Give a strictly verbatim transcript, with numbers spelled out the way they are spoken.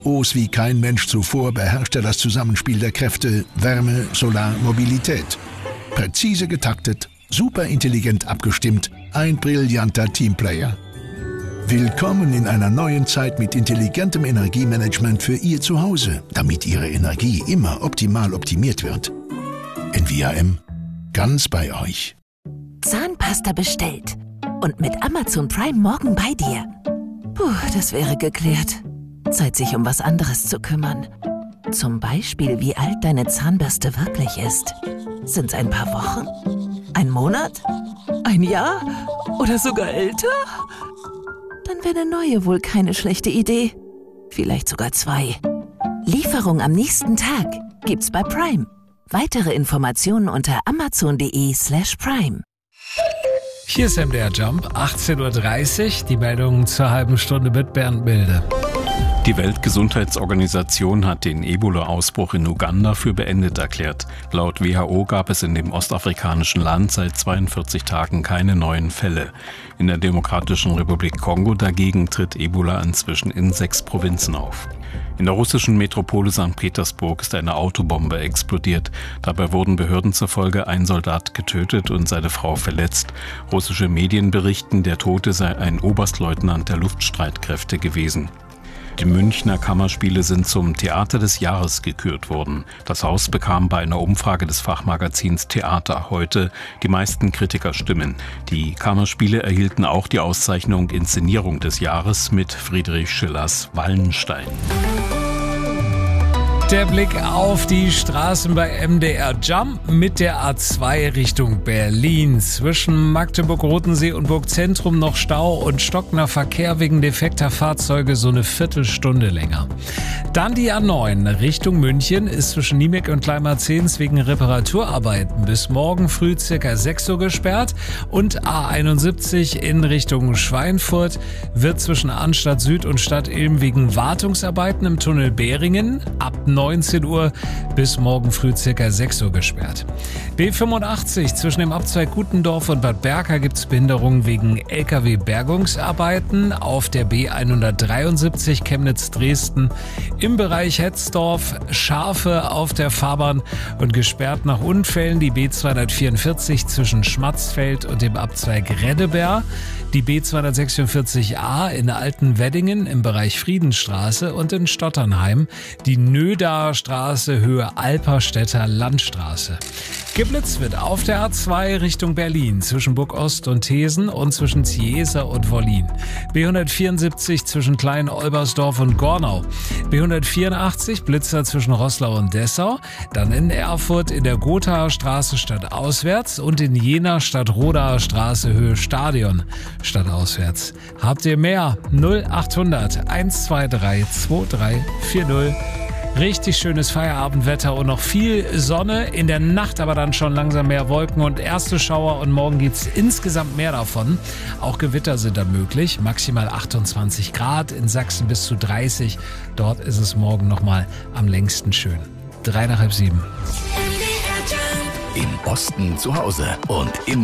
Os wie kein Mensch zuvor beherrscht er das Zusammenspiel der Kräfte Wärme, Solar, Mobilität. Präzise getaktet, superintelligent abgestimmt, ein brillanter Teamplayer. Willkommen in einer neuen Zeit mit intelligentem Energiemanagement für Ihr Zuhause, damit Ihre Energie immer optimal optimiert wird. N V A M, ganz bei euch. Zahnpasta bestellt und mit Amazon Prime morgen bei dir. Puh, das wäre geklärt. Zeit, sich um was anderes zu kümmern. Zum Beispiel, wie alt deine Zahnbürste wirklich ist. Sind's ein paar Wochen? Ein Monat? Ein Jahr? Oder sogar älter? Dann wäre eine neue wohl keine schlechte Idee. Vielleicht sogar zwei. Lieferung am nächsten Tag gibt's bei Prime. Weitere Informationen unter amazon.de slash prime. Hier ist M D R Jump, achtzehn Uhr dreißig, die Meldung zur halben Stunde mit Bernd Milde. Die Weltgesundheitsorganisation hat den Ebola-Ausbruch in Uganda für beendet erklärt. Laut W H O gab es in dem ostafrikanischen Land seit zweiundvierzig Tagen keine neuen Fälle. In der Demokratischen Republik Kongo dagegen tritt Ebola inzwischen in sechs Provinzen auf. In der russischen Metropole Sankt Petersburg ist eine Autobombe explodiert. Dabei wurden Behörden zufolge ein Soldat getötet und seine Frau verletzt. Russische Medien berichten, der Tote sei ein Oberstleutnant der Luftstreitkräfte gewesen. Die Münchner Kammerspiele sind zum Theater des Jahres gekürt worden. Das Haus bekam bei einer Umfrage des Fachmagazins Theater heute die meisten Kritikerstimmen. Die Kammerspiele erhielten auch die Auszeichnung Inszenierung des Jahres mit Friedrich Schillers Wallenstein. Der Blick auf die Straßen bei M D R Jump mit der A zwei Richtung Berlin. Zwischen Magdeburg-Rotensee und Burgzentrum noch Stau und stockender Verkehr wegen defekter Fahrzeuge so eine Viertelstunde länger. Dann die A neun Richtung München ist zwischen Niemek und Kleinmarzens wegen Reparaturarbeiten bis morgen früh circa sechs Uhr gesperrt. Und A einundsiebzig in Richtung Schweinfurt wird zwischen Arnstadt Süd und Stadt Ilm wegen Wartungsarbeiten im Tunnel Behringen ab neunzehn Uhr bis morgen früh circa sechs Uhr gesperrt. B fünfundachtzig zwischen dem Abzweig Gutendorf und Bad Berka gibt es Behinderungen wegen L K W-Bergungsarbeiten. Auf der B hundertdreiundsiebzig Chemnitz-Dresden im Bereich Hetzdorf Schafe auf der Fahrbahn und gesperrt nach Unfällen die B zweihundertvierundvierzig zwischen Schmatzfeld und dem Abzweig Reddeberg. Die B zweihundertsechsundvierzig A in Altenweddingen im Bereich Friedenstraße und in Stotternheim die Nödaer Straße Höhe Alperstädter Landstraße. Geblitzt wird auf der A zwei Richtung Berlin zwischen Burg Ost und Thesen und zwischen Ziesa und Wollin. B hundertvierundsiebzig zwischen Klein-Olbersdorf und Gornau. B hundertvierundachtzig Blitzer zwischen Roßlau und Dessau. Dann in Erfurt in der Gothaer Straße stadtauswärts und in Jena Stadtrodaer Straße Höhe Stadion stadtauswärts. Habt ihr mehr? null achthundert eins zwei drei zwei drei vier null. Richtig schönes Feierabendwetter und noch viel Sonne. In der Nacht aber dann schon langsam mehr Wolken und erste Schauer und morgen gibt's insgesamt mehr davon. Auch Gewitter sind da möglich. Maximal achtundzwanzig Grad, in Sachsen bis zu dreißig. Dort ist es morgen nochmal am längsten schön. Drei nach halb sieben. Im Osten zu Hause und im